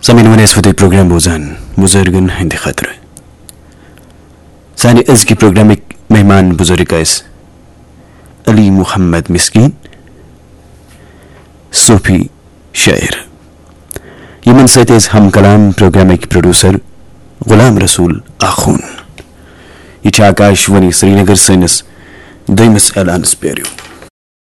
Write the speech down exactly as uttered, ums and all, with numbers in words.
Sameen one इस वक्त programme बोजान बुजुर्गन Hindi खतर सानी आज की प्रोग्राम एक मेहमान बुजुर्ग इस अली मोहम्मद मिस्कीन सूफी शायर यमन सतेज हम कलाम प्रोग्राम के प्रोड्यूसर गुलाम रसूल आखून यह आकाशवाणी श्रीनगर सैनिस दमस ऐलानस पेरू।